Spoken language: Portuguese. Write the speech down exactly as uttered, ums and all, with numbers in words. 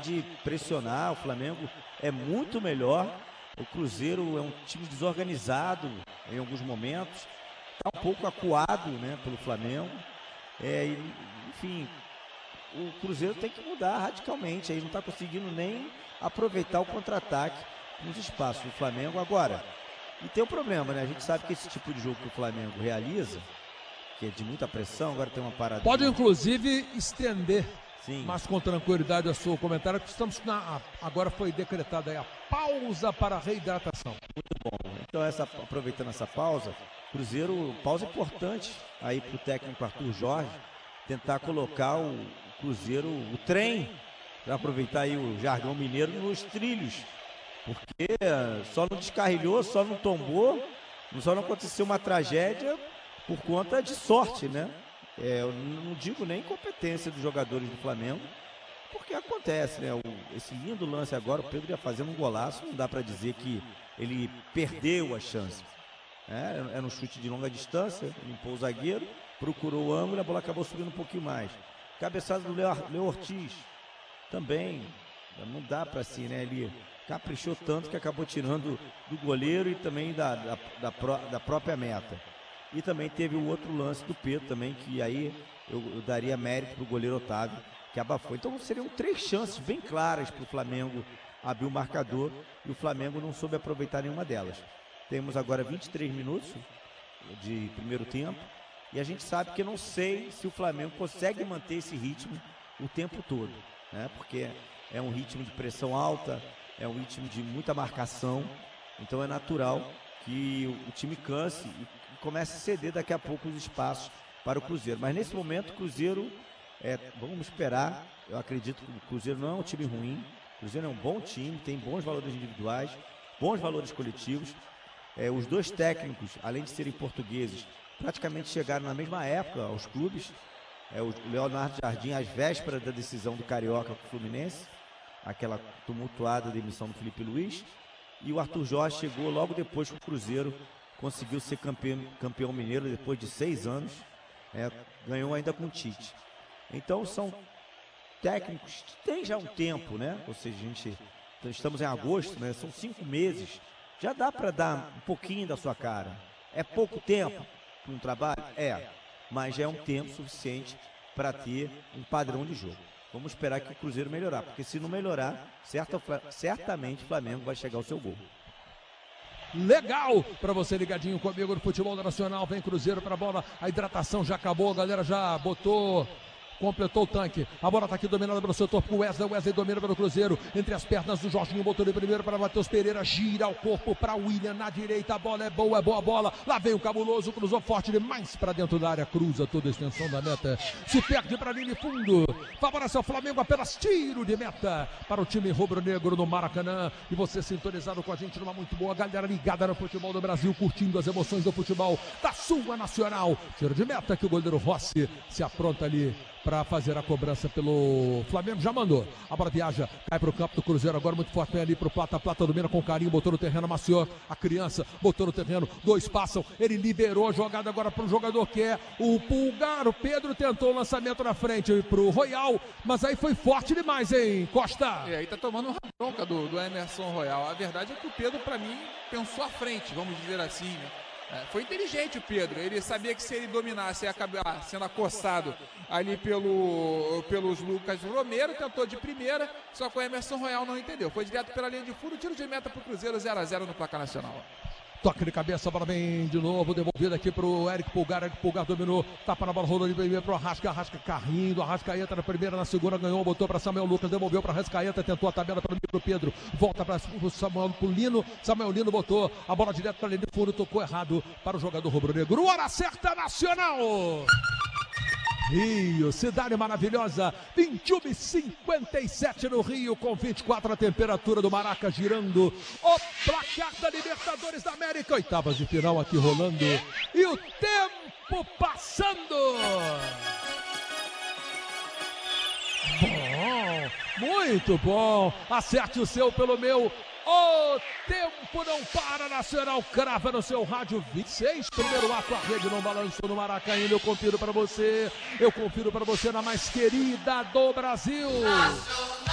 de pressionar. O Flamengo é muito melhor. O Cruzeiro é um time desorganizado em alguns momentos. Está um pouco acuado, né, pelo Flamengo. É, enfim, o Cruzeiro tem que mudar radicalmente. Aí não está conseguindo nem aproveitar o contra-ataque nos espaços do Flamengo agora. E tem um problema, né? A gente sabe que esse tipo de jogo que o Flamengo realiza, que é de muita pressão, agora tem uma parada. Pode inclusive estender, sim, mas com tranquilidade o seu comentário, que estamos na, agora foi decretada aí a pausa para a reidratação. Muito bom. Então, essa, aproveitando essa pausa, Cruzeiro, pausa importante aí para o técnico Arthur Jorge, tentar colocar o Cruzeiro, o trem, para aproveitar aí o jargão mineiro, nos trilhos. Porque só não descarrilhou, só não tombou, só não aconteceu uma tragédia por conta de sorte, né? É, eu não digo nem competência dos jogadores do Flamengo, porque acontece, né? O, esse lindo lance agora, o Pedro ia fazendo um golaço, não dá para dizer que ele perdeu a chance. É, era um chute de longa distância, limpou o zagueiro, procurou o ângulo e a bola acabou subindo um pouquinho mais. Cabeçada do Leo Ortiz, também, não dá para assim, né? Ele caprichou tanto que acabou tirando do goleiro e também da, da, da, pró, da própria meta. E também teve o outro lance do Pedro também, que aí eu, eu daria mérito para o goleiro Otávio, que abafou. Então seriam três chances bem claras para o Flamengo abrir o marcador e o Flamengo não soube aproveitar nenhuma delas. Temos agora vinte e três minutos de primeiro tempo e a gente sabe que eu não sei se o Flamengo consegue manter esse ritmo o tempo todo, né? Porque é um ritmo de pressão alta, é um ritmo de muita marcação, então é natural que o, o time canse e comece a ceder daqui a pouco os espaços para o Cruzeiro. Mas nesse momento o Cruzeiro, é, vamos esperar, eu acredito que o Cruzeiro não é um time ruim, o Cruzeiro é um bom time, tem bons valores individuais, bons valores coletivos. É, os dois técnicos, além de serem portugueses, praticamente chegaram na mesma época aos clubes. É, o Leonardo Jardim, às vésperas da decisão do Carioca com o Fluminense, aquela tumultuada demissão do Felipe Luiz, e o Arthur Jorge chegou logo depois que o Cruzeiro conseguiu ser campeão, campeão mineiro depois de seis anos, é, ganhou ainda com o Tite. Então são técnicos que têm já um tempo, né? Ou seja, a gente, estamos em agosto, né? São cinco meses, já dá para dar um pouquinho da sua cara. É pouco tempo para um trabalho? É, mas já é um tempo suficiente para ter um padrão de jogo. Vamos esperar que o Cruzeiro melhorar, porque se não melhorar, certa, certamente o Flamengo vai chegar ao seu gol. Legal para você ligadinho comigo no Futebol Nacional. Vem Cruzeiro para a bola, a hidratação já acabou, a galera já botou, completou o tanque. A bola está aqui dominada pelo setor com o Wesley. Wesley domina pelo Cruzeiro. Entre as pernas do Jorginho, botou de primeiro para Matheus Pereira. Gira o corpo para William na direita. A bola é boa, é boa a bola. Lá vem o Cabuloso, cruzou forte demais para dentro da área. Cruza toda a extensão da meta. Se perde para a linha de fundo. Favorece ao Flamengo apenas tiro de meta para o time rubro-negro no Maracanã. E você sintonizado com a gente numa muito boa galera ligada no futebol do Brasil, curtindo as emoções do futebol da sua nacional. Tiro de meta que o goleiro Rossi se apronta ali para fazer a cobrança pelo Flamengo, já mandou, a bola viaja, cai para o campo do Cruzeiro, agora muito forte, vem ali para o Plata, Plata domina com carinho, botou no terreno, amaciou a criança, botou no terreno, dois passam, ele liberou a jogada agora para o jogador que é o Pulgar, o Pedro tentou o lançamento na frente para o Royal, mas aí foi forte demais, hein, Costa? E aí tá tomando uma bronca do, do Emerson Royal, a verdade é que o Pedro, para mim, pensou à frente, vamos dizer assim, né? É, foi inteligente o Pedro, ele sabia que se ele dominasse ia acabar sendo acossado ali pelo, pelos Lucas Romero, tentou de primeira, só que o Emerson Royal não entendeu, foi direto pela linha de fundo, tiro de meta para o Cruzeiro, zero a zero no placar nacional. Toque de cabeça, a bola vem de novo, devolvida aqui pro Eric Pulgar, Eric Pulgar dominou, tapa na bola, rolou de primeiro pro Arrasca, Arrasca carrinho, Arrascaeta na primeira, na segunda ganhou, botou para Samuel Lucas, devolveu para Arrascaeta, tentou a tabela para o Pedro, volta para o Samuel pro Lino, Samuel Lino botou a bola direto para a linha de fundo, tocou errado para o jogador rubro-negro, hora certa nacional! Rio, cidade maravilhosa, vinte e uma e cinquenta e sete no Rio, com vinte e quatro a temperatura do Maraca girando, o placar da Libertadores da América, oitavas de final aqui rolando, e o tempo passando. Bom, muito bom, acerte o seu pelo meu. O tempo não para, Nacional crava no seu rádio vinte e seis, primeiro ato, a rede não balançou no Maracanã, eu confiro para você, eu confiro para você na mais querida do Brasil.